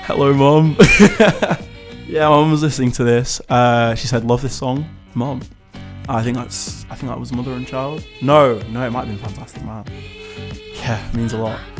Hello, Mom. Yeah, my mum was listening to this. She said, "Love this song, Mom." I think that was Mother and Child. No, it might have been Fantastic Man. Yeah, it means a lot.